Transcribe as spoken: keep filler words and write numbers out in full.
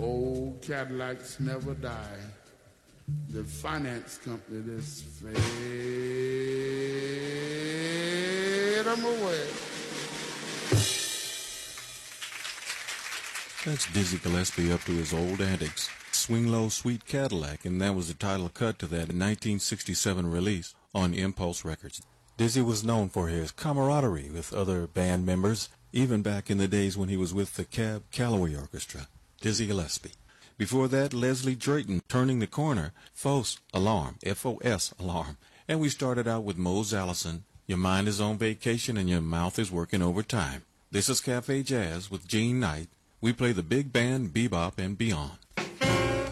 Old Cadillacs never die. The finance company that's fade them away. That's Dizzy Gillespie up to his old antics. Swing Low, Sweet Cadillac, and that was the title cut to that nineteen sixty-seven release on Impulse Records. Dizzy was known for his camaraderie with other band members, even back in the days when he was with the Cab Calloway Orchestra. Dizzy Gillespie. Before that, Leslie Drayton, Turning the Corner, Fos Alarm, F O S Alarm. And we started out with Mose Allison, Your Mind is on Vacation and Your Mouth is Working Overtime. This is Cafe Jazz with Gene Knight. We play the big band, bebop, and beyond.